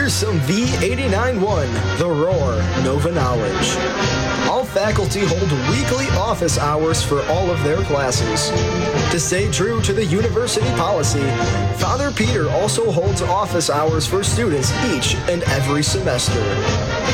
Here's some V89.1, The Roar Nova Knowledge. All faculty hold weekly office hours for all of their classes. To stay true to the university policy, Father Peter also holds office hours for students each and every semester.